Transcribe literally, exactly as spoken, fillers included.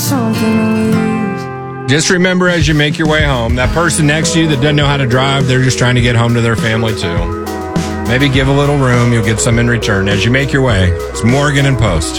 something to lose. Just remember as you make your way home, that person next to you that doesn't know how to drive, they're just trying to get home to their family too. Maybe give a little room. You'll get some in return as you make your way. It's Morgan and Post.